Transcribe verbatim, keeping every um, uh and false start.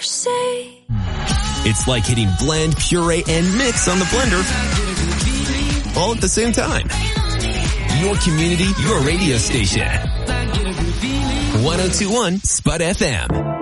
say. It's like hitting blend, puree, and mix on the blender all at the same time. Your community, your radio station. one oh two point one Spud F M.